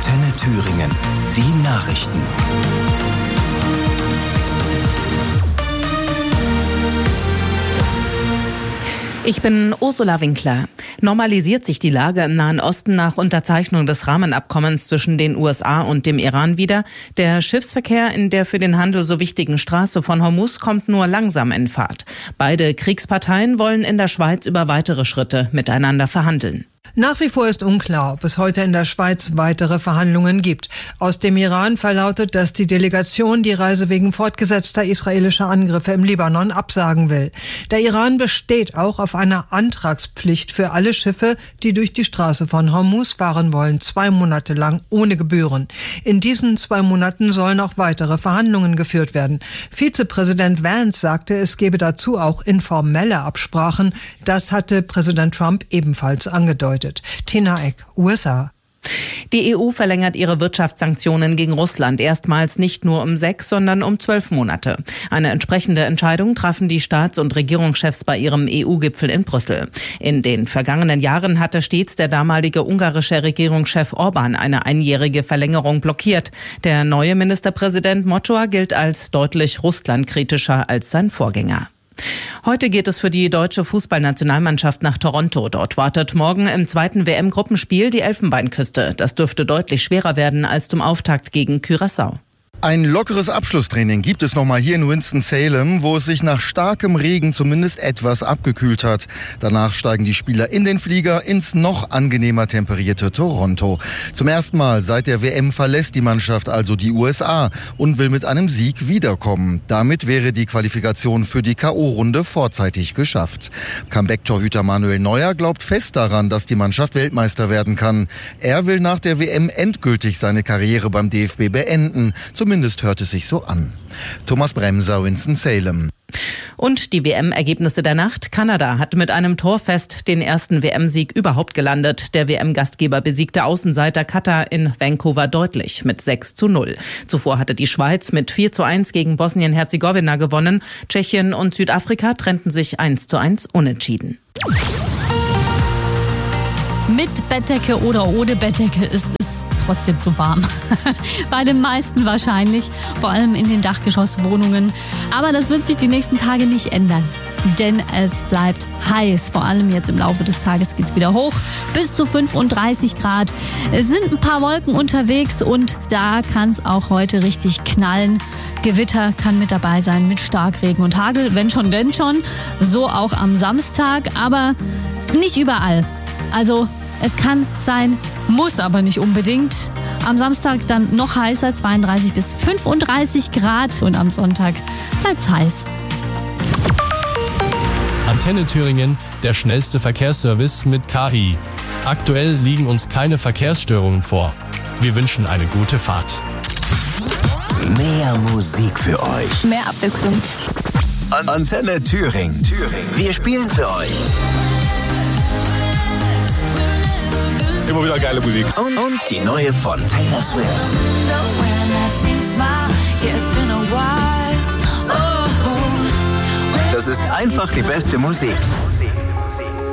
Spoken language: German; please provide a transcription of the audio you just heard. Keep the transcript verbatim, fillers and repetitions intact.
Antenne Thüringen. Die Nachrichten. Ich bin Ursula Winkler. Normalisiert sich die Lage im Nahen Osten nach Unterzeichnung des Rahmenabkommens zwischen den U S A und dem Iran wieder? Der Schiffsverkehr in der für den Handel so wichtigen Straße von Hormuz kommt nur langsam in Fahrt. Beide Kriegsparteien wollen in der Schweiz über weitere Schritte miteinander verhandeln. Nach wie vor ist unklar, ob es heute in der Schweiz weitere Verhandlungen gibt. Aus dem Iran verlautet, dass die Delegation die Reise wegen fortgesetzter israelischer Angriffe im Libanon absagen will. Der Iran besteht auch auf einer Antragspflicht für alle Schiffe, die durch die Straße von Hormuz fahren wollen, zwei Monate lang ohne Gebühren. In diesen zwei Monaten sollen auch weitere Verhandlungen geführt werden. Vizepräsident Vance sagte, es gebe dazu auch informelle Absprachen. Das hatte Präsident Trump ebenfalls angedeutet. Tina Eck, U S A. Die E U verlängert ihre Wirtschaftssanktionen gegen Russland erstmals nicht nur um sechs, sondern um zwölf Monate. Eine entsprechende Entscheidung trafen die Staats- und Regierungschefs bei ihrem E U-Gipfel in Brüssel. In den vergangenen Jahren hatte stets der damalige ungarische Regierungschef Orban eine einjährige Verlängerung blockiert. Der neue Ministerpräsident Mocsoa gilt als deutlich russlandkritischer als sein Vorgänger. Heute geht es für die deutsche Fußballnationalmannschaft nach Toronto. Dort wartet morgen im zweiten W M-Gruppenspiel die Elfenbeinküste. Das dürfte deutlich schwerer werden als zum Auftakt gegen Curaçao. Ein lockeres Abschlusstraining gibt es nochmal hier in Winston-Salem, wo es sich nach starkem Regen zumindest etwas abgekühlt hat. Danach steigen die Spieler in den Flieger ins noch angenehmer temperierte Toronto. Zum ersten Mal seit der W M verlässt die Mannschaft also die U S A und will mit einem Sieg wiederkommen. Damit wäre die Qualifikation für die K O-Runde vorzeitig geschafft. Comeback-Torhüter Manuel Neuer glaubt fest daran, dass die Mannschaft Weltmeister werden kann. Er will nach der W M endgültig seine Karriere beim D F B beenden. Zumindest hört es sich so an. Thomas Bremser, Winston-Salem. Und die W M-Ergebnisse der Nacht. Kanada hat mit einem Torfest den ersten W M-Sieg überhaupt gelandet. Der W M-Gastgeber besiegte Außenseiter Katar in Vancouver deutlich mit sechs zu null. Zuvor hatte die Schweiz mit vier zu eins gegen Bosnien-Herzegowina gewonnen. Tschechien und Südafrika trennten sich eins zu eins unentschieden. Mit Bettdecke oder ohne Bettdecke ist es trotzdem zu warm. Bei den meisten wahrscheinlich, vor allem in den Dachgeschosswohnungen. Aber das wird sich die nächsten Tage nicht ändern, denn es bleibt heiß. Vor allem jetzt im Laufe des Tages geht es wieder hoch, bis zu fünfunddreißig Grad. Es sind ein paar Wolken unterwegs und da kann es auch heute richtig knallen. Gewitter kann mit dabei sein mit Starkregen und Hagel, wenn schon, denn schon. So auch am Samstag, aber nicht überall. Also es kann sein, muss aber nicht unbedingt. Am Samstag dann noch heißer, zweiunddreißig bis fünfunddreißig Grad. Und am Sonntag bleibt's heiß. Antenne Thüringen, der schnellste Verkehrsservice mit K I. Aktuell liegen uns keine Verkehrsstörungen vor. Wir wünschen eine gute Fahrt. Mehr Musik für euch. Mehr Abwechslung. Antenne Thüringen. Wir spielen für euch. Immer wieder geile Musik. Und, und die neue von Taylor Swift. Das ist einfach die beste Musik.